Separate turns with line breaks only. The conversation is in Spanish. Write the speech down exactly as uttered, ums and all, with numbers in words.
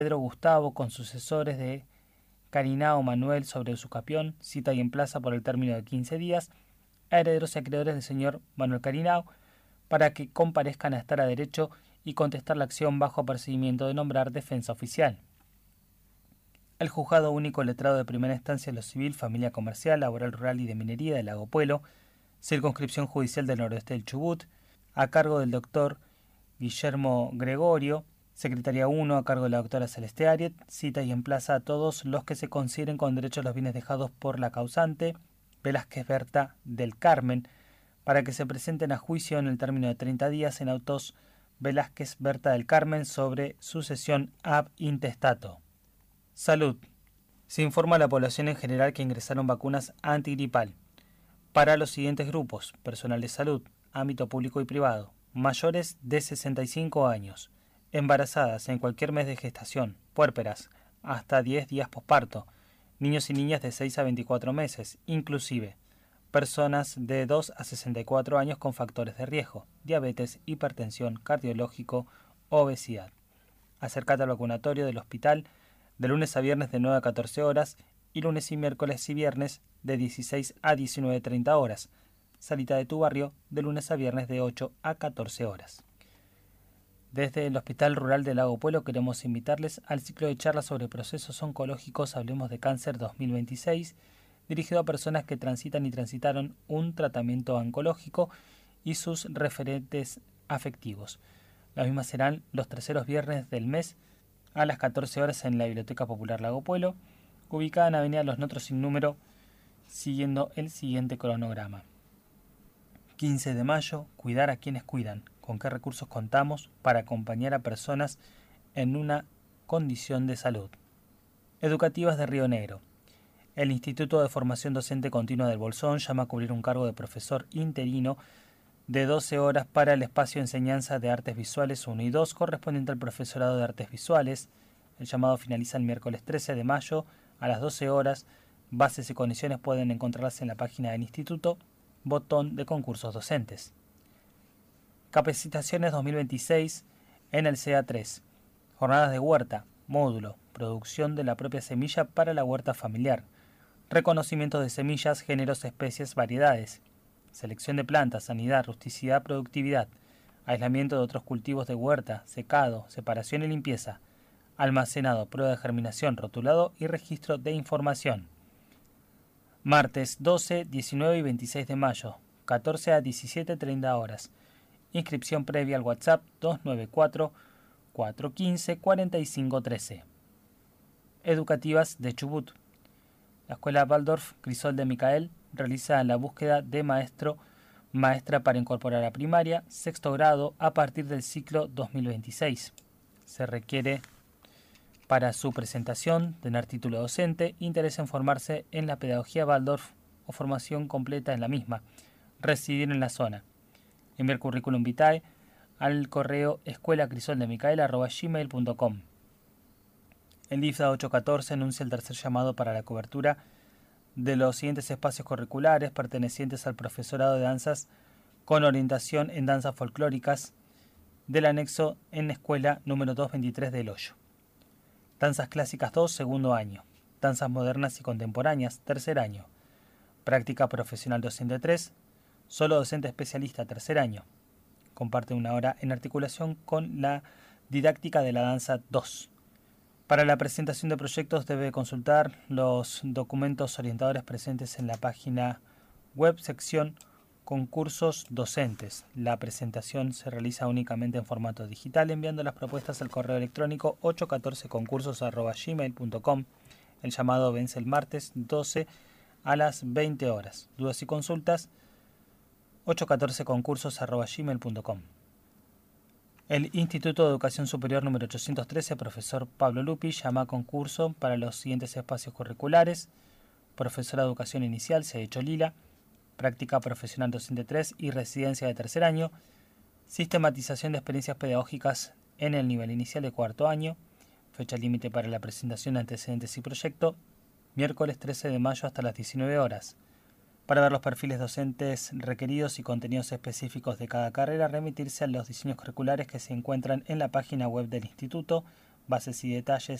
Pedro Gustavo con sucesores de Carinao Manuel sobre Usucapión, cita y emplaza por el término de quince días a herederos y acreedores del señor Manuel Carinao para que comparezcan a estar a derecho y contestar la acción bajo procedimiento de nombrar defensa oficial. El Juzgado Único Letrado de Primera Instancia de lo Civil, Familia Comercial, Laboral Rural y de Minería de Lago Puelo, Circunscripción Judicial del Noroeste del Chubut, a cargo del doctor Guillermo Gregorio, Secretaría uno, a cargo de la doctora Celeste Ariet, cita y emplaza a todos los que se consideren con derecho a los bienes dejados por la causante, Velázquez Berta del Carmen, para que se presenten a juicio en el término de treinta días en autos Velázquez Berta del Carmen sobre sucesión ab intestato. Salud. Se informa a la población en general que ingresaron vacunas antigripal para los siguientes grupos: personal de salud, ámbito público y privado, mayores de sesenta y cinco años, embarazadas en cualquier mes de gestación, puérperas, hasta diez días posparto, niños y niñas de seis a veinticuatro meses, inclusive personas de dos a sesenta y cuatro años con factores de riesgo, diabetes, hipertensión, cardiológico, obesidad. Acércate al vacunatorio del hospital de lunes a viernes de nueve a catorce horas y lunes y miércoles y viernes de dieciséis a diecinueve treinta horas. Salita de tu barrio de lunes a viernes de ocho a catorce horas. Desde el Hospital Rural de Lago Puelo queremos invitarles al ciclo de charlas sobre procesos oncológicos Hablemos de Cáncer dos mil veintiséis, dirigido a personas que transitan y transitaron un tratamiento oncológico y sus referentes afectivos. Las mismas serán los terceros viernes del mes a las catorce horas en la Biblioteca Popular Lago Puelo, ubicada en Avenida Los Notros sin número, siguiendo el siguiente cronograma. quince de mayo, cuidar a quienes cuidan. ¿Con qué recursos contamos para acompañar a personas en una condición de salud? Educativas de Río Negro. El Instituto de Formación Docente Continua del Bolsón llama a cubrir un cargo de profesor interino de doce horas para el espacio de enseñanza de artes visuales uno y dos correspondiente al profesorado de artes visuales. El llamado finaliza el miércoles trece de mayo a las doce horas. Bases y condiciones pueden encontrarlas en la página del instituto, botón de concursos docentes. Capacitaciones dos mil veintiséis en el C A tres. Jornadas de huerta, módulo, producción de la propia semilla para la huerta familiar, reconocimiento de semillas, géneros, especies, variedades, selección de plantas, sanidad, rusticidad, productividad, aislamiento de otros cultivos de huerta, secado, separación y limpieza, almacenado, prueba de germinación, rotulado y registro de información. Martes doce, diecinueve y veintiséis de mayo, catorce a diecisiete treinta horas. Inscripción previa al WhatsApp dos nueve cuatro, cuatro uno cinco, cuatro cinco uno tres. Educativas de Chubut. La Escuela Waldorf Crisol de Micael realiza la búsqueda de maestro maestra para incorporar a primaria, sexto grado, a partir del ciclo dos mil veintiséis. Se requiere para su presentación tener título docente, interés en formarse en la pedagogía Waldorf o formación completa en la misma, residir en la zona. Enviar currículum vitae al correo escuelacrisoldemicael arroba gmail punto com. El IFDA ocho catorce anuncia el tercer llamado para la cobertura de los siguientes espacios curriculares pertenecientes al profesorado de danzas con orientación en danzas folclóricas del anexo en escuela número doscientos veintitrés del Hoyo. Danzas clásicas dos, segundo año. Danzas modernas y contemporáneas, tercer año. Práctica profesional docente tres, solo docente especialista, tercer año. Comparte una hora en articulación con la didáctica de la danza dos. Para la presentación de proyectos debe consultar los documentos orientadores presentes en la página web sección concursos docentes. La presentación se realiza únicamente en formato digital enviando las propuestas al correo electrónico ocho catorce concursos arroba gmail punto com. El llamado vence el martes doce a las veinte horas. Dudas y consultas ocho catorce concursos arroba gmail punto com. El Instituto de Educación Superior número ochocientos trece, profesor Pablo Lupi, llama a concurso para los siguientes espacios curriculares: profesora de educación inicial, C. Cholila, práctica profesional docente tres y residencia de tercer año, sistematización de experiencias pedagógicas en el nivel inicial de cuarto año, fecha límite para la presentación de antecedentes y proyecto, miércoles trece de mayo hasta las diecinueve horas. Para ver los perfiles docentes requeridos y contenidos específicos de cada carrera, remitirse a los diseños curriculares que se encuentran en la página web del Instituto, Bases y detalles